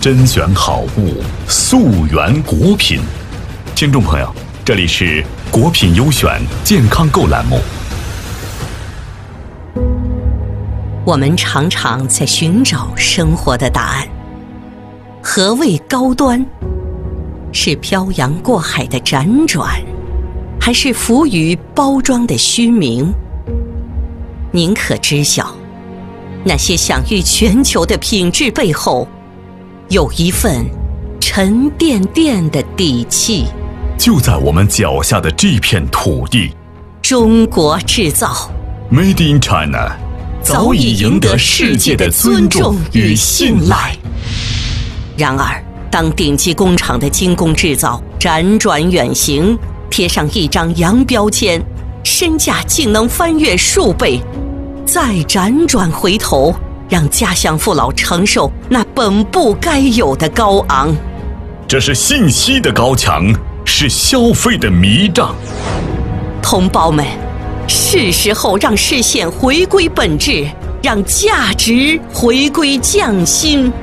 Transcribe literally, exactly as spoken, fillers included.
甄选好物，溯源国品。听众朋友，这里是国品优选健康购栏目。 我们常常在寻找生活的答案。何谓高端？是漂洋过海的辗转，还是浮于包装的虚名？您可知晓，那些享誉全球的品质背后，有一份沉甸甸的底气。 就在我们脚下的这片土地， 中国制造 Made in China 早已赢得世界的尊重与信赖。 然而，当顶级工厂的精工制造辗转远行，贴上一张洋标签，身价竟能翻越数倍，再辗转回头，让家乡父老承受那本不该有的高昂。 这是信息的高墙，是消费的迷障。 同胞们，是时候让视线回归本质，让价值回归匠心。